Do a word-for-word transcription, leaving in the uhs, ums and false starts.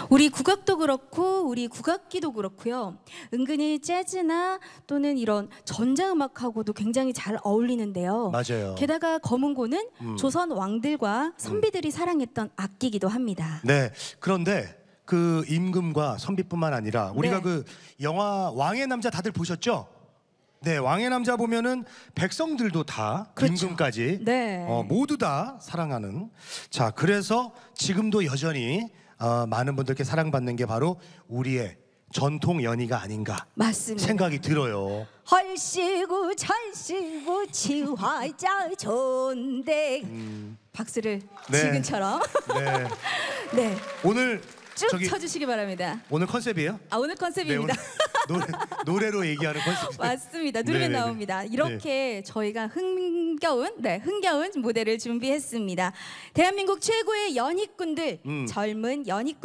우리 국악도 그렇고 우리 국악기도 그렇고요. 은근히 재즈나 또는 이런 전자음악하고도 굉장히 잘 어울리는데요. 맞아요. 게다가 검은고는 음. 조선 왕들과 선비들이 음. 사랑했던 악기이기도 합니다. 네. 그런데 그 임금과 선비뿐만 아니라 우리가 네. 그 영화 왕의 남자 다들 보셨죠? 네, 왕의 남자 보면은 백성들도 다 그렇죠. 임금까지 네. 어, 모두 다 사랑하는. 자, 그래서 지금도 여전히 어, 많은 분들께 사랑받는 게 바로 우리의 전통 연희가 아닌가 맞습니다. 생각이 들어요. 헐시구 철시구 치화자 존대 음. 박수를 네. 지금처럼 네. 네. 오늘 쭉 저기 쳐주시기 바랍니다. 오늘 컨셉이에요? 아 오늘 컨셉입니다. 네, 오늘 노래, 노래로 얘기하는 컨셉. 맞습니다. 누르면 네네네. 나옵니다. 이렇게 저희가 흥겨운, 네, 흥겨운 무대를 준비했습니다. 대한민국 최고의 연희꾼들, 음. 젊은 연희꾼.